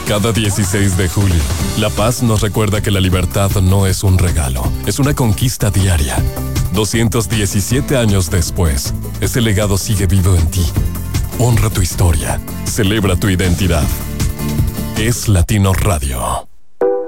Cada 16 de julio, La Paz nos recuerda que la libertad no es un regalo, es una conquista diaria. 217 años después, ese legado sigue vivo en ti. Honra tu historia, celebra tu identidad. Es Latino Radio.